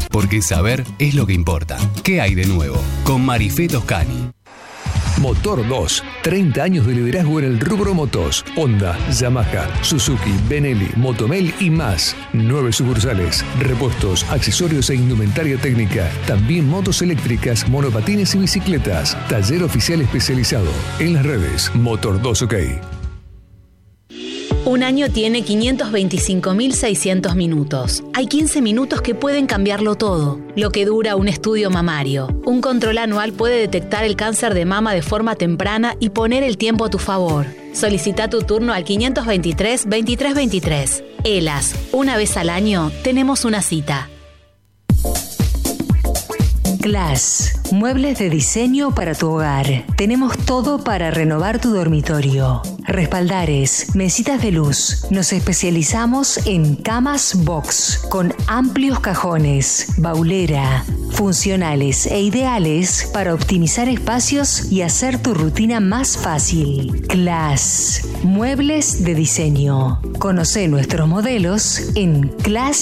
porque saber es lo que importa. ¿Qué hay de nuevo? Con Marifé Toscani. Motor 2, 30 años de liderazgo en el rubro motos. Honda, Yamaha, Suzuki, Benelli, Motomel y más. 9 sucursales, repuestos, accesorios e indumentaria técnica. También motos eléctricas, monopatines y bicicletas. Taller oficial especializado. En las redes, Motor 2 OK. Un año tiene 525.600 minutos. Hay 15 minutos que pueden cambiarlo todo. Lo que dura un estudio mamario. Un control anual puede detectar el cáncer de mama de forma temprana y poner el tiempo a tu favor. Solicita tu turno al 523-2323. ELAS, una vez al año tenemos una cita. Class, muebles de diseño para tu hogar. Tenemos todo para renovar tu dormitorio. Respaldares, mesitas de luz. Nos especializamos en camas box, con amplios cajones, baulera, funcionales e ideales para optimizar espacios y hacer tu rutina más fácil. Class, muebles de diseño. Conoce nuestros modelos en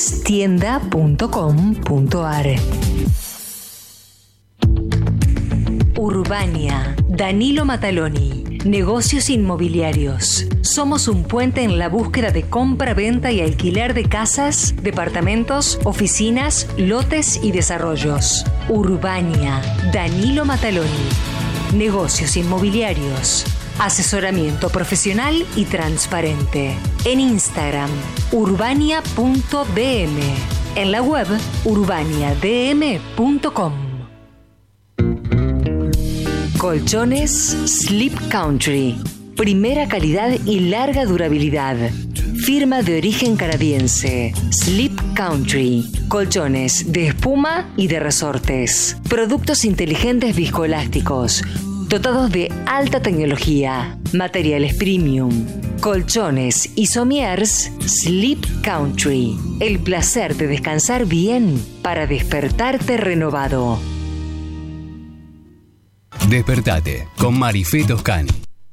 classtienda.com.ar. Urbania, Danilo Mataloni. Negocios inmobiliarios. Somos un puente en la búsqueda de compra, venta y alquiler de casas, departamentos, oficinas, lotes y desarrollos. Urbania, Danilo Mataloni. Negocios inmobiliarios. Asesoramiento profesional y transparente. En Instagram, urbania.dm. En la web, urbaniadm.com. Colchones Sleep Country. Primera calidad y larga durabilidad. Firma de origen canadiense. Sleep Country. Colchones de espuma y de resortes. Productos inteligentes viscoelásticos. Dotados de alta tecnología. Materiales premium. Colchones y sommiers Sleep Country. El placer de descansar bien para despertarte renovado. Despertate con Marifé Toscani.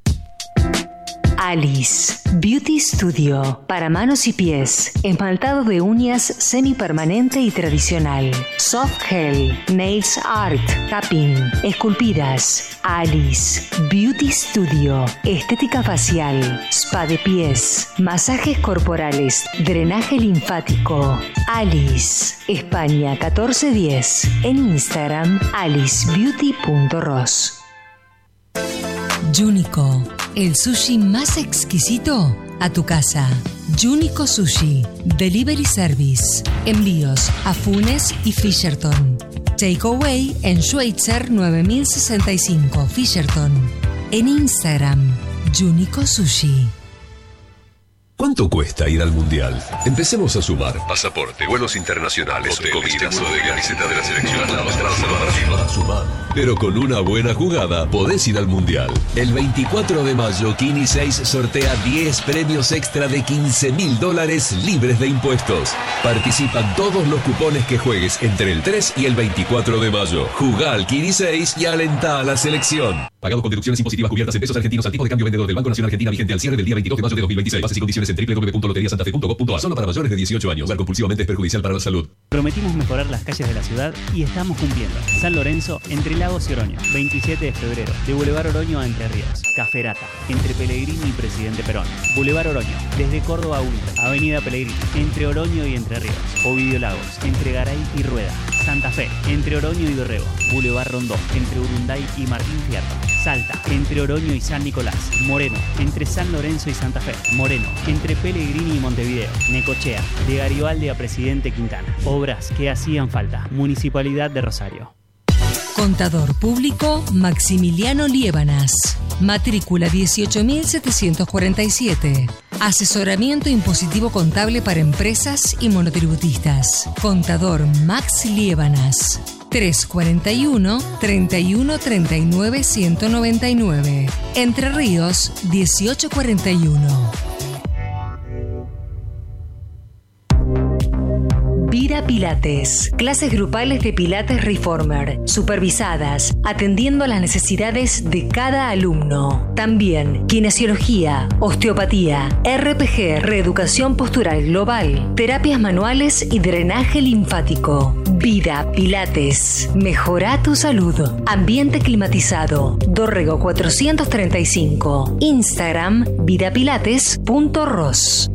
Alice Beauty Studio. Para manos y pies. Esmaltado de uñas semipermanente y tradicional. Soft gel. Nails art. Tapping. Esculpidas. Alice Beauty Studio. Estética facial. Spa de pies. Masajes corporales. Drenaje linfático. Alice. España 1410. En Instagram, alicebeauty.ros. Junico, el sushi más exquisito a tu casa. Junico Sushi, Delivery Service. Envíos a Funes y Fisherton. Takeaway en Schweitzer 9065, Fisherton. En Instagram, Junico Sushi. ¿Cuánto cuesta ir al Mundial? Empecemos a sumar. Pasaporte, vuelos internacionales, comida, camiseta de la selección, sumar. Pero con una buena jugada podés ir al Mundial. El 24 de mayo, Kini 6 sortea 10 premios extra de $15.000 libres de impuestos. Participan todos los cupones que juegues entre el 3 y el 24 de mayo. Jugá al Kini 6 y alentá a la selección. Pagado con deducciones impositivas cubiertas en pesos argentinos al tipo de cambio vendedor del Banco Nacional Argentina vigente al cierre del día 22 de mayo de 2026. Bases y condiciones en www.loteriasantafe.gov.ar. Solo para mayores de 18 años. Jugar compulsivamente es perjudicial para la salud. Prometimos mejorar las calles de la ciudad y estamos cumpliendo. San Lorenzo, entre Lagos y Oroño. 27 de febrero. De Boulevard Oroño a Entre Ríos. Caferata. Entre Pellegrini y Presidente Perón. Boulevard Oroño. Desde Córdoba a Ultra. Avenida Pellegrini. Entre Oroño y Entre Ríos. Ovidio Lagos. Entre Garay y Rueda. Santa Fe. Entre Oroño y Dorrego. Boulevard Rondó. Entre Urunday y Martín Fierro. Salta. Entre Oroño y San Nicolás. Moreno. Entre San Lorenzo y Santa Fe. Moreno. Entre Pellegrini y Montevideo. Necochea. De Garibaldi a Presidente Quintana. Obras que hacían falta. Municipalidad de Rosario. Contador Público Maximiliano Liébanas. Matrícula 18.747. Asesoramiento impositivo contable para empresas y monotributistas. Contador Max Liébanas. 341 31 39 199. Entre Ríos 1841. Vida Pilates. Clases grupales de Pilates Reformer, supervisadas, atendiendo las necesidades de cada alumno. También kinesiología, osteopatía, RPG, reeducación postural global, terapias manuales y drenaje linfático. Vida Pilates. Mejora tu salud. Ambiente climatizado. Dorrego 435. Instagram vidapilates.ros.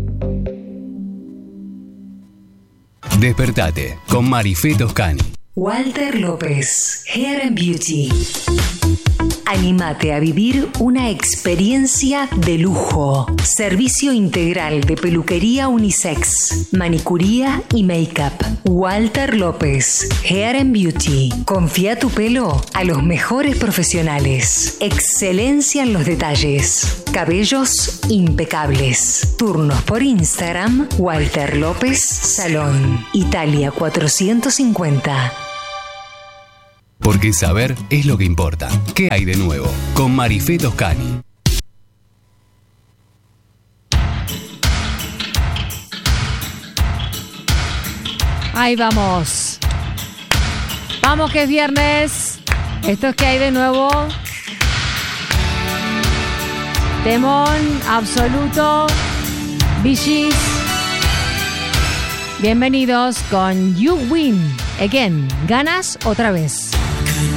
Despertate con Marifé Toscani. Walter López, Hair and Beauty. Anímate a vivir una experiencia de lujo. Servicio integral de peluquería unisex, manicuría y make-up. Walter López, Hair and Beauty. Confía tu pelo a los mejores profesionales. Excelencia en los detalles. Cabellos impecables. Turnos por Instagram, Walter López Salón, Italia 450. Porque saber es lo que importa. ¿Qué hay de nuevo? Con Marifé Toscani. Ahí vamos. Vamos que es viernes. Esto es ¿Qué hay de nuevo? Temón absoluto. Bee Gees. Bienvenidos con You Win Again. Ganas otra vez.